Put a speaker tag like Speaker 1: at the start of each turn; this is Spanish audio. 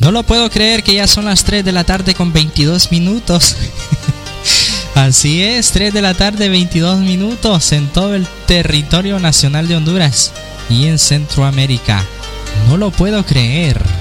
Speaker 1: No lo puedo creer que ya son las 3 de la tarde con 22 minutos. Así es, 3 de la tarde 22 minutos en todo el territorio nacional de Honduras y en Centroamérica. No lo puedo creer.